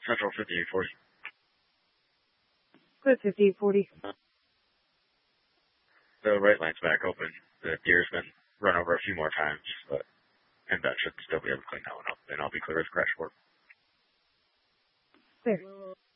Central 5840. Put 5840. The right line's back open. The gear's been run over a few more times, and that should still be able to clean that one up. Then I'll be clear with crash report. There.